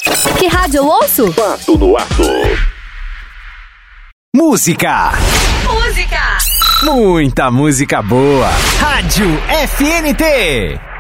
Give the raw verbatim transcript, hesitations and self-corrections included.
Que rádio eu ouço? Fato no Ato. Música. Música. Muita música boa. Rádio F N T.